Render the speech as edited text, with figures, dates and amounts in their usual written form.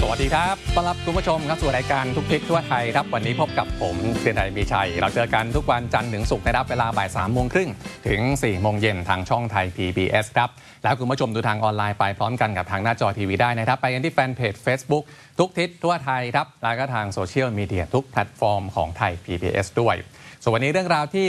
วัสดีครับต้อนรับคุณผู้ชมครับสู่รายการทุกทิศทั่วไทยครับวันนี้พบกับผมเทียนไทยมีชัยเราเจอกันทุกวันจันทร์ถึงศุกร์นะครับเวลาบ่าย3 โมงครึ่งถึง4 โมงเย็นทางช่องไทย PBS ครับแล้วคุณผู้ชมดูทางออนไลน์ไปพร้อมกันกับทางหน้าจอทีวีได้นะครับไปกันที่แฟนเพจ Facebook ทุกทิศทั่วไทยครับแล้วก็ทางโซเชียลมีเดียทุกแพลตฟอร์มของไทย PBS ด้วยส่วนวันนี้เรื่องราวที่